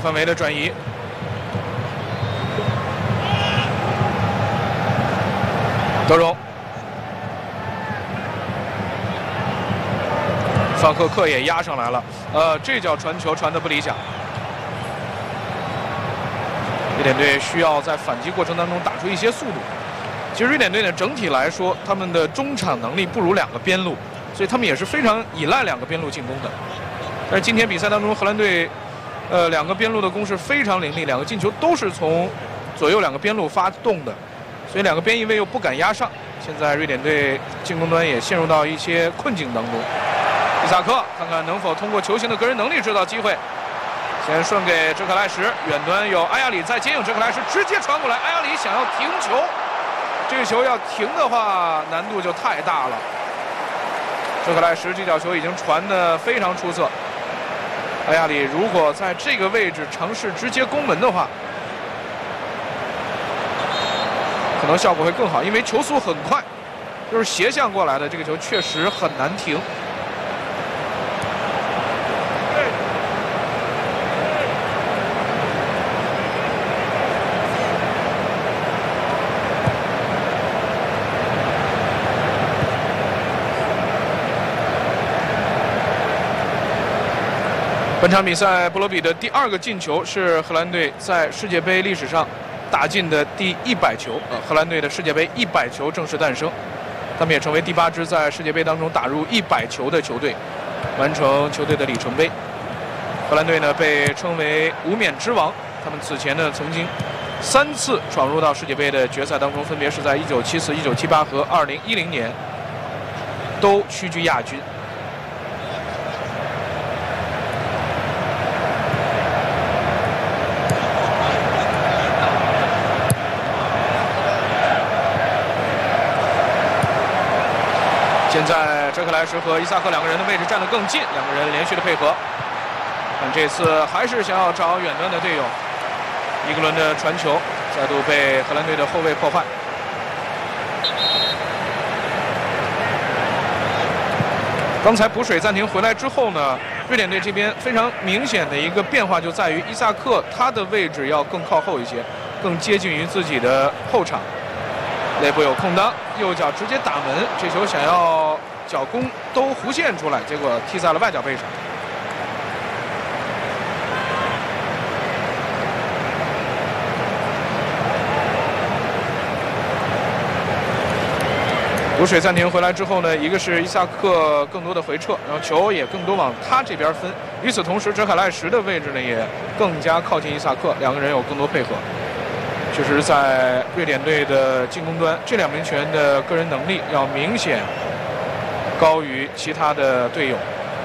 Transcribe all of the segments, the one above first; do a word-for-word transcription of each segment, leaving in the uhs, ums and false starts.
范围的转移。德容，范赫克也压上来了，呃，这脚传球传得不理想。瑞典队需要在反击过程当中打出一些速度。其实瑞典队呢，整体来说，他们的中场能力不如两个边路，所以他们也是非常依赖两个边路进攻的。但是今天比赛当中，荷兰队，呃，两个边路的攻势非常凌厉，两个进球都是从左右两个边路发动的。所以两个边翼位又不敢压上，现在瑞典队进攻端也陷入到一些困境当中。伊萨克看看能否通过球星的个人能力制造机会，先顺给哲克莱什，远端有阿亚里在接应，哲克莱什直接传过来，阿亚里想要停球，这个球要停的话难度就太大了。哲克莱什这脚球已经传得非常出色，阿亚里如果在这个位置尝试直接攻门的话，可能效果会更好，因为球速很快，就是斜向过来的这个球确实很难停。本场比赛，布罗比的第二个进球是荷兰队在世界杯历史上打进的第一百球，呃，荷兰队的世界杯一百球正式诞生，他们也成为第八支在世界杯当中打入一百球的球队，完成球队的里程碑。荷兰队呢被称为无冕之王，他们此前呢曾经三次闯入到世界杯的决赛当中，分别是在一九七四、一九七八和二零一零年，都屈居亚军。现在哲克莱什和伊萨克两个人的位置站得更近，两个人连续的配合，但这次还是想要找远端的队友。伊格伦的传球再度被荷兰队的后卫破坏。刚才补水暂停回来之后呢，瑞典队这边非常明显的一个变化就在于伊萨克他的位置要更靠后一些，更接近于自己的后场。内部有空当，右脚直接打门，这球想要脚弓都弧线出来，结果踢在了外脚背上。补水暂停回来之后呢，一个是伊萨克更多的回撤，然后球也更多往他这边分。与此同时，哲卡赖什的位置呢也更加靠近伊萨克，两个人有更多配合。确实，在瑞典队的进攻端，这两名球员的个人能力要明显高于其他的队友。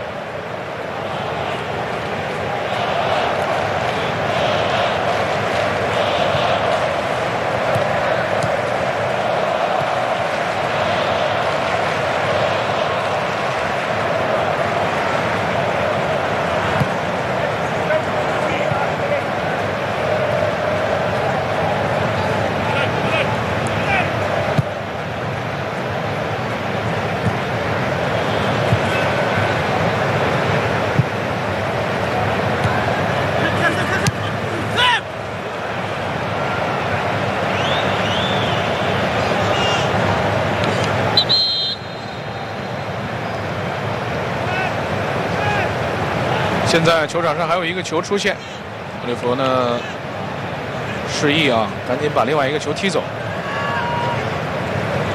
现在球场上还有一个球出现，格里佛呢示意啊，赶紧把另外一个球踢走。